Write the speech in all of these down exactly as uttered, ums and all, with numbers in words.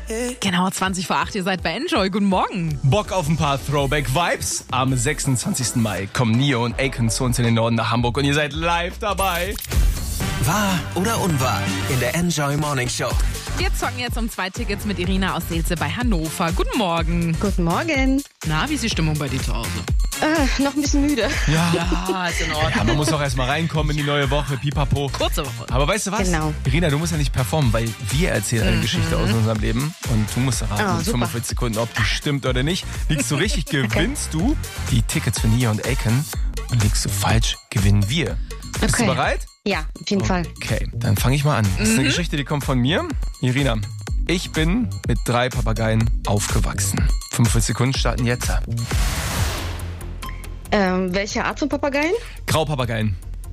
Genau, zwanzig vor acht, ihr seid bei Enjoy. Guten Morgen. Bock auf ein paar Throwback-Vibes? Am sechsundzwanzigsten Mai kommen Nio und Akon zu uns in den Norden nach Hamburg und ihr seid live dabei. Wahr oder unwahr in der Enjoy Morning Show. Wir zocken jetzt um zwei Tickets mit Irina aus Seelze bei Hannover. Guten Morgen. Guten Morgen. Na, wie ist die Stimmung bei dir zu Hause? Äh, noch ein bisschen müde. Ja, Ja, ist in Ordnung. ja man muss auch erstmal reinkommen in die neue Woche, pipapo. Kurze Woche. Aber weißt du was? Genau. Irina, du musst ja nicht performen, weil wir erzählen eine Geschichte aus unserem Leben und du musst erraten Ah, in super. fünfundvierzig Sekunden, ob die stimmt oder nicht. Liegst du richtig, gewinnst du die Tickets für Nio und Akon und liegst du falsch, gewinnen wir. Bist Okay. du bereit? Ja, auf jeden Fall. Okay, dann fange ich mal an. Das ist eine Geschichte, die kommt von mir. Irina, ich bin mit drei Papageien aufgewachsen. fünfundvierzig Sekunden starten jetzt. Ähm, welche Art von Papageien? Graupapageien.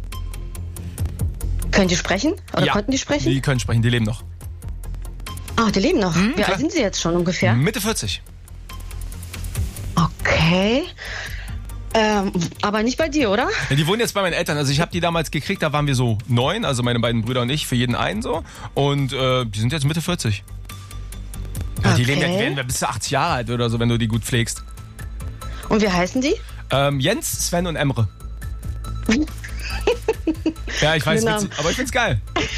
Können die sprechen? Oder Ja, konnten die sprechen? Die können sprechen, die leben noch. Ah, die leben noch. Wie klar. alt sind sie jetzt schon ungefähr? Mitte vierzig. Okay. Ähm, aber nicht bei dir, oder? Ja, die wohnen jetzt bei meinen Eltern. Also ich habe die damals gekriegt, da waren wir so neun, also meine beiden Brüder und ich, für jeden einen so. Und äh, die sind jetzt Mitte vierzig. Ja, die Okay. leben ja, die werden bis zu achtzig Jahre alt oder so, wenn du die gut pflegst. Und wie heißen die? Ähm, Jens, Sven und Emre. Ja, ich weiß, Coole witzig, aber ich find's geil.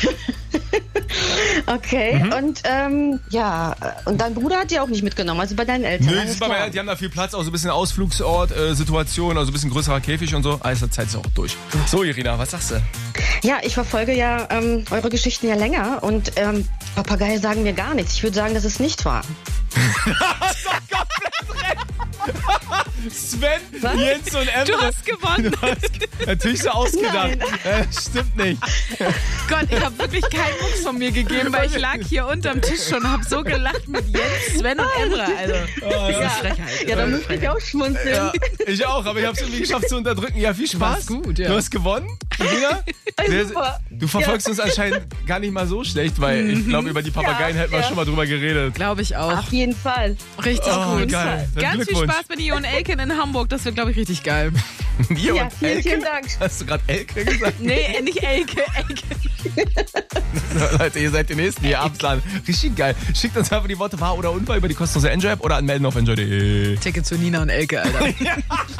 Okay. Mhm. Und ähm, ja, und dein Bruder hat die auch nicht mitgenommen, also bei deinen Eltern. Nö, die, alles sind bei klar. mir, die haben da viel Platz, auch so ein bisschen Ausflugsort, äh, Situation, also ein bisschen größerer Käfig und so. Alles Zeit ist auch durch. So, Irina, was sagst du? Ja, ich verfolge ja ähm, eure Geschichten ja länger und ähm, Papageien sagen mir gar nichts. Ich würde sagen, das ist nicht wahr. Hast doch komplett recht. Sven, Was? Jens und Emre. Du hast gewonnen. Du hast natürlich so ausgedacht. Äh, stimmt nicht. Gott, ich habe wirklich keinen Mucks von mir gegeben, weil ich lag hier unterm Tisch schon und habe so gelacht mit Jens, Sven und Emre. Also, das ist Frechheit. Ja, da muss ich auch schmunzeln. Ja, ich auch, aber ich habe es irgendwie geschafft zu unterdrücken. Ja, viel Spaß. War's gut, ja. Du hast gewonnen, Irina. Sehr- Super. Du verfolgst uns anscheinend gar nicht mal so schlecht, weil ich glaube, über die Papageien Ja, hätten wir ja. schon mal drüber geredet. Glaube ich auch. Auf jeden Fall. Richtig Oh, gut. geil. Dann Ganz viel Glückwunsch. Spaß bei Nio und Elken in Hamburg. Das wird, glaube ich, richtig geil. Nio Ja, und vielen, Elke? vielen Dank. Hast du gerade Elke gesagt? Nee, nicht Elke, Elke. Leute, ihr seid die Nächsten, die ihr abladen. Richtig geil. Schickt uns einfach die Worte wahr oder unwahr über die kostenlose Enjoy-App oder anmelden auf enjoy punkt de. Ticket zu Nina und Elke, Alter.